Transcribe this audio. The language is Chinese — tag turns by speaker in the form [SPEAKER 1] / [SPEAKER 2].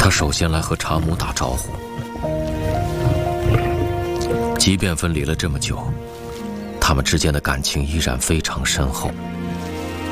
[SPEAKER 1] 他首先来和查姆打招呼。即便分离了这么久，他们之间的感情依然非常深厚。